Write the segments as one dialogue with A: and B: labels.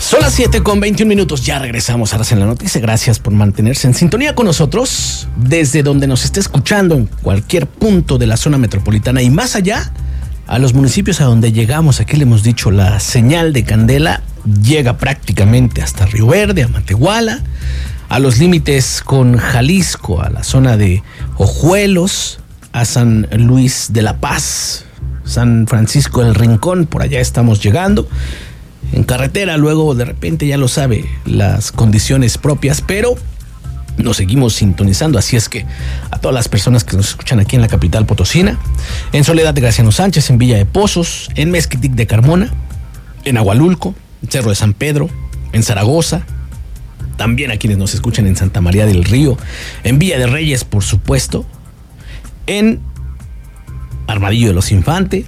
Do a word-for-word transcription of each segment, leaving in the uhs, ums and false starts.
A: Son las siete con veintiún minutos, ya regresamos a en la Noticia. Gracias por mantenerse en sintonía con nosotros desde donde nos esté escuchando, en cualquier punto de la zona metropolitana y más allá, a los municipios a donde llegamos. Aquí le hemos dicho, la señal de Candela llega prácticamente hasta Río Verde, a Matehuala, a los límites con Jalisco, a la zona de Ojuelos, a San Luis de la Paz, San Francisco del Rincón, por allá estamos llegando. En carretera, luego de repente ya lo sabe, las condiciones propias, pero nos seguimos sintonizando, así es que a todas las personas que nos escuchan aquí en la capital potosina, en Soledad de Graciano Sánchez, en Villa de Pozos, en Mezquitic de Carmona, en Agualulco, en Cerro de San Pedro, en Zaragoza, también a quienes nos escuchan en Santa María del Río, en Villa de Reyes, por supuesto, en Armadillo de los Infantes,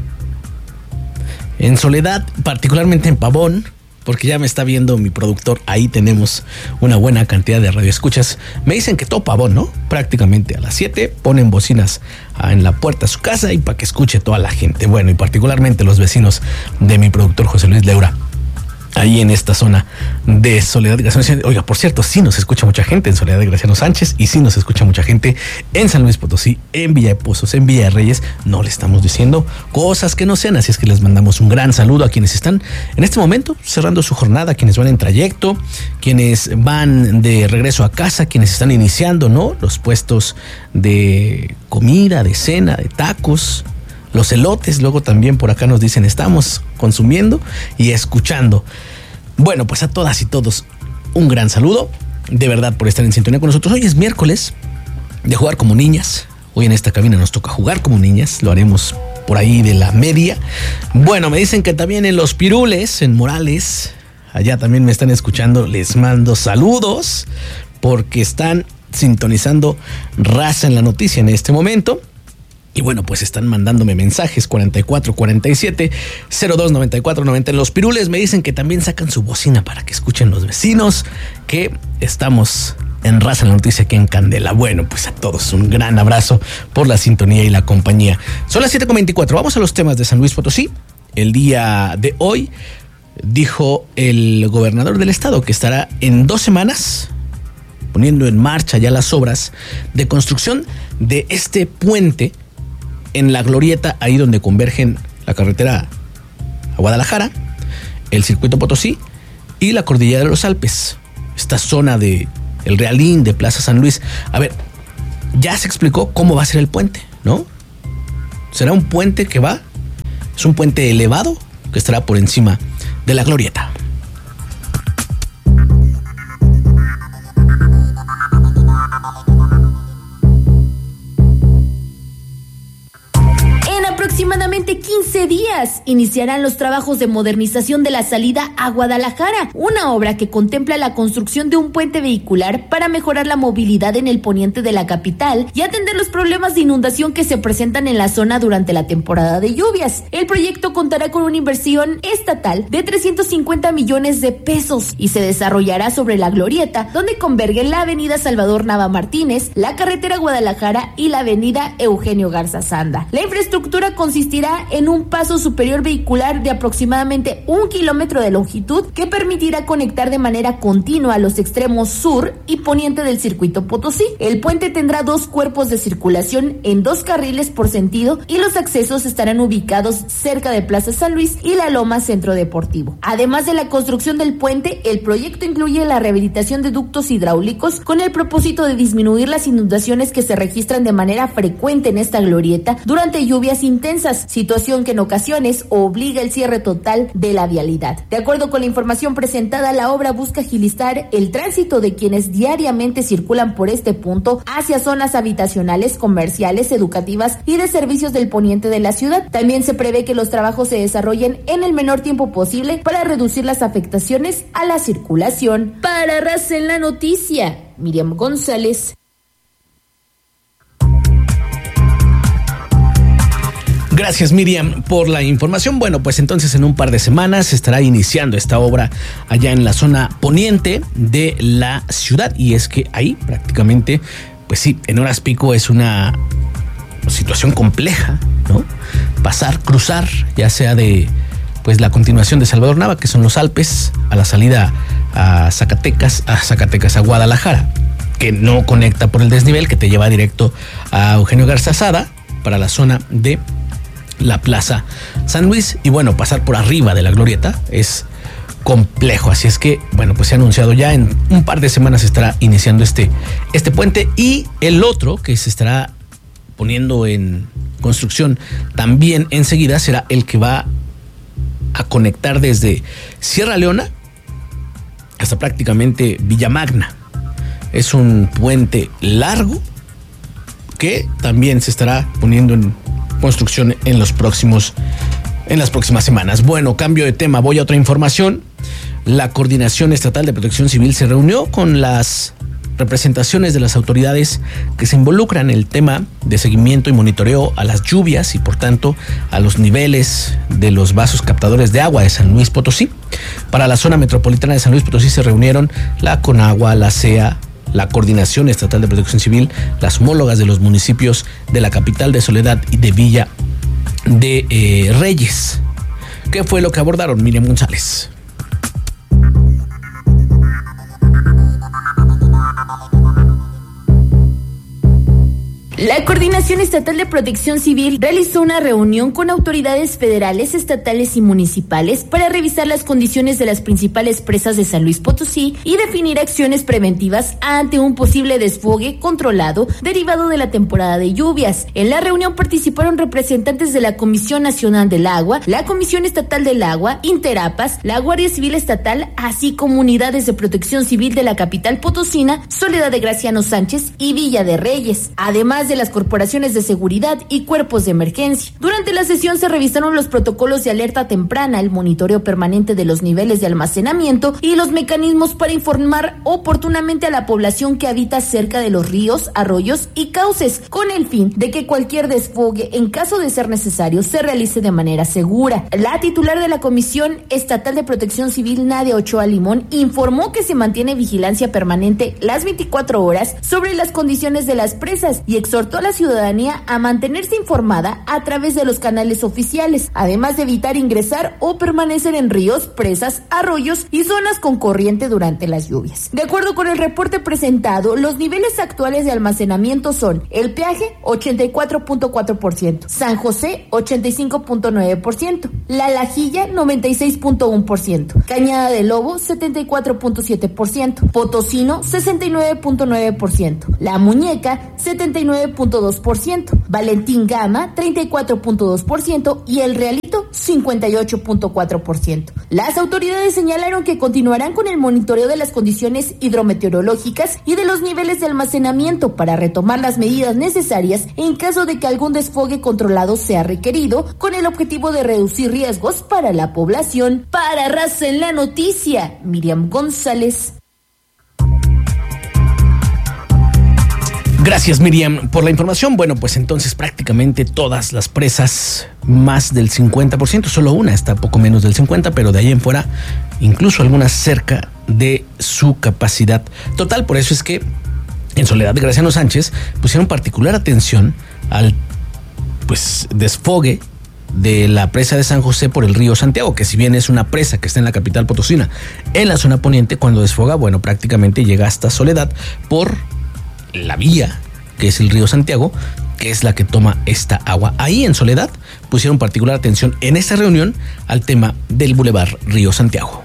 A: en Soledad, particularmente en Pavón, porque ya me está viendo mi productor, ahí tenemos una buena cantidad de radioescuchas. Me dicen que todo Pavón, ¿no? Prácticamente a las siete ponen bocinas en la puerta de su casa y para que escuche toda la gente. Bueno, y particularmente los vecinos de mi productor José Luis Leura, ahí en esta zona de Soledad de Graciano Sánchez. Oiga, por cierto, sí nos escucha mucha gente en Soledad de Graciano Sánchez y sí nos escucha mucha gente en San Luis Potosí, en Villa de Pozos, en Villa de Reyes. No le estamos diciendo cosas que no sean, así es que les mandamos un gran saludo a quienes están en este momento cerrando su jornada, quienes van en trayecto, quienes van de regreso a casa, quienes están iniciando, ¿no? Los puestos de comida, de cena, de tacos, los elotes, luego también por acá nos dicen, estamos consumiendo y escuchando. Bueno, pues a todas y todos un gran saludo, de verdad, por estar en sintonía con nosotros. Hoy es miércoles de jugar como niñas. Hoy en esta cabina nos toca jugar como niñas, lo haremos por ahí de la media. Bueno, me dicen que también en Los Pirules, en Morales, allá también me están escuchando. Les mando saludos porque están sintonizando Raza en la Noticia en este momento. Y bueno, pues están mandándome mensajes cuarenta y cuatro cuarenta y siete cero dos noventa y cuatro noventa. En Los Pirules me dicen que también sacan su bocina para que escuchen los vecinos, que estamos en Raza en la Noticia aquí en Candela. Bueno, pues a todos un gran abrazo por la sintonía y la compañía. Son las siete con veinticuatro. Vamos a los temas de San Luis Potosí. El día de hoy dijo el gobernador del estado que estará en dos semanas poniendo en marcha ya las obras de construcción de este puente en la glorieta, ahí donde convergen la carretera a Guadalajara, el circuito Potosí y la cordillera de los Alpes, esta zona de El Realín, de Plaza San Luis. A ver, ya se explicó cómo va a ser el puente, ¿no? Será un puente que va, es un puente elevado que estará por encima de la glorieta.
B: Aproximadamente quince días iniciarán los trabajos de modernización de la salida a Guadalajara, una obra que contempla la construcción de un puente vehicular para mejorar la movilidad en el poniente de la capital y atender los problemas de inundación que se presentan en la zona durante la temporada de lluvias. El proyecto contará con una inversión estatal de trescientos cincuenta millones de pesos y se desarrollará sobre la glorieta, donde convergen la avenida Salvador Nava Martínez, la carretera Guadalajara y la avenida Eugenio Garza Sanda. La infraestructura consistirá en un paso superior vehicular de aproximadamente un kilómetro de longitud que permitirá conectar de manera continua los extremos sur y poniente del circuito Potosí. El puente tendrá dos cuerpos de circulación en dos carriles por sentido y los accesos estarán ubicados cerca de Plaza San Luis y la Loma Centro Deportivo. Además de la construcción del puente, el proyecto incluye la rehabilitación de ductos hidráulicos con el propósito de disminuir las inundaciones que se registran de manera frecuente en esta glorieta durante lluvias intensas, situación que en ocasiones obliga el cierre total de la vialidad. De acuerdo con la información presentada, la obra busca agilizar el tránsito de quienes diariamente circulan por este punto hacia zonas habitacionales, comerciales, educativas y de servicios del poniente de la ciudad. También se prevé que los trabajos se desarrollen en el menor tiempo posible para reducir las afectaciones a la circulación. Para Raza en la Noticia, Miriam González.
A: Gracias, Miriam, por la información. Bueno, pues entonces en un par de semanas se estará iniciando esta obra allá en la zona poniente de la ciudad. Y es que ahí prácticamente, pues sí, en horas pico es una situación compleja, ¿no? Pasar, cruzar, ya sea de pues la continuación de Salvador Nava, que son los Alpes, a la salida a Zacatecas, a Zacatecas a Guadalajara, que no conecta por el desnivel, que te lleva directo a Eugenio Garza Sada para la zona de la Plaza San Luis. Y bueno, pasar por arriba de la Glorieta es complejo, así es que bueno, pues se ha anunciado ya en un par de semanas estará iniciando este, este puente, y el otro que se estará poniendo en construcción también enseguida será el que va a conectar desde Sierra Leona hasta prácticamente Villamagna. Es un puente largo que también se estará poniendo en construcción en los próximos en las próximas semanas. Bueno, cambio de tema, voy a otra información. La Coordinación Estatal de Protección Civil se reunió con las representaciones de las autoridades que se involucran en el tema de seguimiento y monitoreo a las lluvias y por tanto a los niveles de los vasos captadores de agua de San Luis Potosí. Para la zona metropolitana de San Luis Potosí se reunieron la CONAGUA, la C E A, la Coordinación Estatal de Protección Civil, las homólogas de los municipios de la capital, de Soledad y de Villa de eh, Reyes. ¿Qué fue lo que abordaron? Miriam González.
B: La Coordinación Estatal de Protección Civil realizó una reunión con autoridades federales, estatales y municipales para revisar las condiciones de las principales presas de San Luis Potosí y definir acciones preventivas ante un posible desfogue controlado derivado de la temporada de lluvias. En la reunión participaron representantes de la Comisión Nacional del Agua, la Comisión Estatal del Agua, Interapas, la Guardia Civil Estatal, así como unidades de protección civil de la capital potosina, Soledad de Graciano Sánchez y Villa de Reyes, además de las corporaciones de seguridad y cuerpos de emergencia. Durante la sesión se revisaron los protocolos de alerta temprana, el monitoreo permanente de los niveles de almacenamiento y los mecanismos para informar oportunamente a la población que habita cerca de los ríos, arroyos y cauces, con el fin de que cualquier desfogue, en caso de ser necesario, se realice de manera segura. La titular de la Comisión Estatal de Protección Civil, Nadia Ochoa Limón, informó que se mantiene vigilancia permanente las veinticuatro horas sobre las condiciones de las presas y exhortó a la ciudadanía a mantenerse informada a través de los canales oficiales, además de evitar ingresar o permanecer en ríos, presas, arroyos y zonas con corriente durante las lluvias. De acuerdo con el reporte presentado, los niveles actuales de almacenamiento son El Peaje, ochenta y cuatro punto cuatro por ciento, San José, ochenta y cinco punto nueve por ciento, La Lajilla, noventa y seis punto uno por ciento, Cañada de Lobo, setenta y cuatro punto siete por ciento, Potosino, sesenta y nueve punto nueve por ciento, La Muñeca, setenta y nueve punto dos por ciento, Valentín Gama, treinta y cuatro punto dos por ciento y El Realito, cincuenta y ocho punto cuatro por ciento. Las autoridades señalaron que continuarán con el monitoreo de las condiciones hidrometeorológicas y de los niveles de almacenamiento para retomar las medidas necesarias en caso de que algún desfogue controlado sea requerido, con el objetivo de reducir riesgos para la población. Para Raza en la Noticia, Miriam González.
A: Gracias, Miriam, por la información. Bueno, pues entonces prácticamente todas las presas, más del cincuenta por ciento, solo una está poco menos del cincuenta por ciento, pero de ahí en fuera, incluso algunas cerca de su capacidad total. Por eso es que en Soledad de Graciano Sánchez pusieron particular atención al pues desfogue de la presa de San José por el río Santiago, que si bien es una presa que está en la capital potosina, en la zona poniente, cuando desfoga, bueno, prácticamente llega hasta Soledad por la vía, que es el río Santiago, que es la que toma esta agua. Ahí en Soledad pusieron particular atención en esta reunión al tema del Boulevard Río Santiago.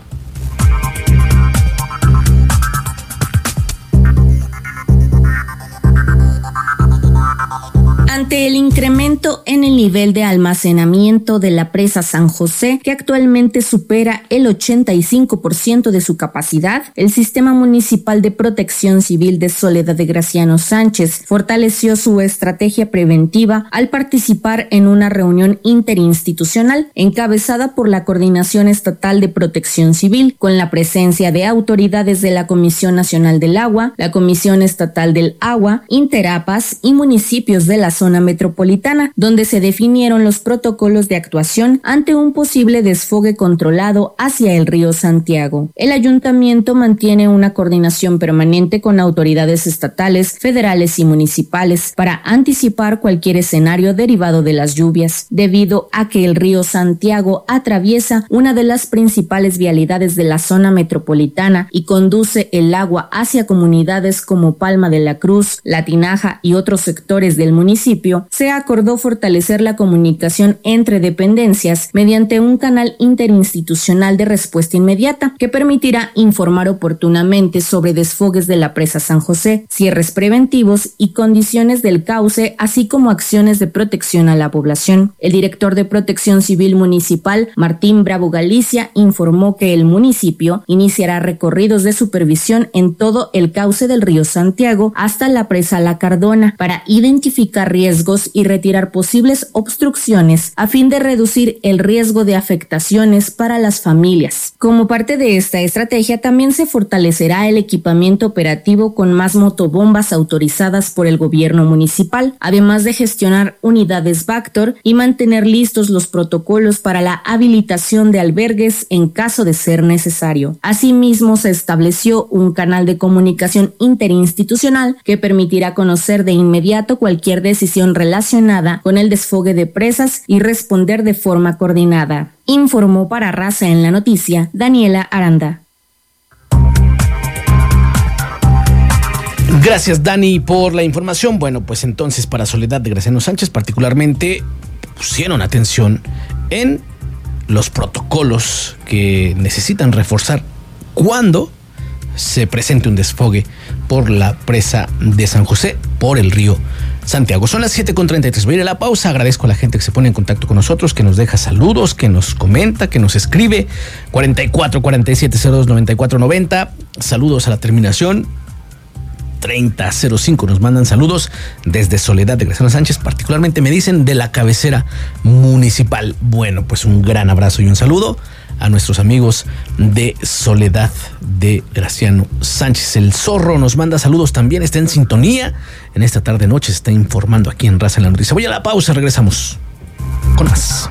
C: Ante el incremento en el nivel de almacenamiento de la presa San José, que actualmente supera el ochenta y cinco por ciento de su capacidad, el Sistema Municipal de Protección Civil de Soledad de Graciano Sánchez fortaleció su estrategia preventiva al participar en una reunión interinstitucional encabezada por la Coordinación Estatal de Protección Civil, con la presencia de autoridades de la Comisión Nacional del Agua, la Comisión Estatal del Agua, Interapas y municipios de la zona zona metropolitana, donde se definieron los protocolos de actuación ante un posible desfogue controlado hacia el río Santiago. El ayuntamiento mantiene una coordinación permanente con autoridades estatales, federales y municipales para anticipar cualquier escenario derivado de las lluvias, debido a que el río Santiago atraviesa una de las principales vialidades de la zona metropolitana y conduce el agua hacia comunidades como Palma de la Cruz, La Tinaja y otros sectores del municipio. Se acordó fortalecer la comunicación entre dependencias mediante un canal interinstitucional de respuesta inmediata que permitirá informar oportunamente sobre desfogues de la presa San José, cierres preventivos y condiciones del cauce, así como acciones de protección a la población. El director de Protección Civil Municipal, Martín Bravo Galicia, informó que el municipio iniciará recorridos de supervisión en todo el cauce del río Santiago hasta la presa La Cardona para identificar riesgos y retirar posibles obstrucciones a fin de reducir el riesgo de afectaciones para las familias. Como parte de esta estrategia, también se fortalecerá el equipamiento operativo con más motobombas autorizadas por el gobierno municipal, además de gestionar unidades Bactor y mantener listos los protocolos para la habilitación de albergues en caso de ser necesario. Asimismo, se estableció un canal de comunicación interinstitucional que permitirá conocer de inmediato cualquier decisión relacionada con el desfogue de presas y responder de forma coordinada. Informó para Raza en la Noticia, Daniela Aranda.
A: Gracias, Dani, por la información. Bueno, pues entonces para Soledad de Graciano Sánchez particularmente pusieron atención en los protocolos que necesitan reforzar cuando se presente un desfogue por la presa de San José, por el río Santiago. Son las siete con treinta y tres. Voy a ir a la pausa. Agradezco a la gente que se pone en contacto con nosotros, que nos deja saludos, que nos comenta, que nos escribe. cuarenta y cuatro, cuarenta y siete, cero dos, noventa y cuatro, noventa. Saludos a la terminación treinta cero cinco. Nos mandan saludos desde Soledad de Graciano Sánchez, particularmente me dicen de la cabecera municipal. Bueno, pues un gran abrazo y un saludo a nuestros amigos de Soledad de Graciano Sánchez. El Zorro nos manda saludos también, está en sintonía. En esta tarde noche se está informando aquí en Raza en la Noticia. Voy a la pausa, regresamos con más.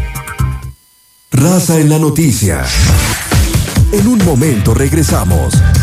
D: Raza en la Noticia. En un momento regresamos.